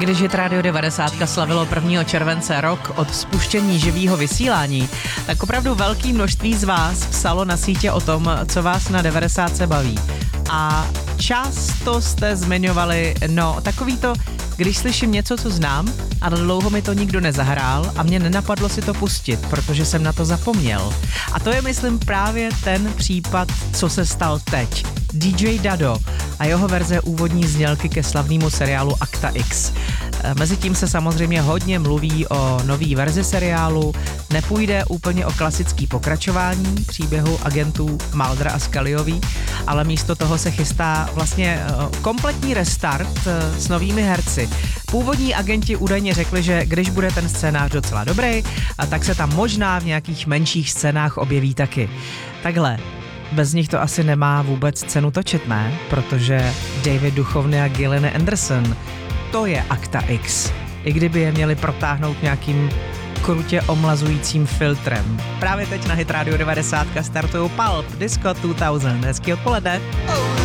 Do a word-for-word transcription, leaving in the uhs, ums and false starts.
Když Hit Radio devadesát slavilo prvního července rok od spuštění živého vysílání, tak opravdu velké množství z vás psalo na sítě o tom, co vás na devadesátce baví. A často jste zmiňovali, no takový to, když slyším něco, co znám, ale dlouho mi to nikdo nezahrál a mě nenapadlo si to pustit, protože jsem na to zapomněl. A to je, myslím, právě ten případ, co se stal teď. D J Dado a jeho verze úvodní znělky ke slavnému seriálu Akta X. Mezitím se samozřejmě hodně mluví o nový verzi seriálu, nepůjde úplně o klasický pokračování příběhu agentů Muldera a Scullyový, ale místo toho se chystá vlastně kompletní restart s novými herci. Původní agenti údajně řekli, že když bude ten scénář docela dobrý, tak se tam možná v nějakých menších scénách objeví taky. Takhle. Bez nich to asi nemá vůbec cenu točit, ne? Protože David Duchovny a Gillian Anderson, to je Akta X. I kdyby je měli protáhnout nějakým krutě omlazujícím filtrem. Právě teď na Hit Radio devadesát startují Pulp Disco dvě tisíce. Hezký odpoledne.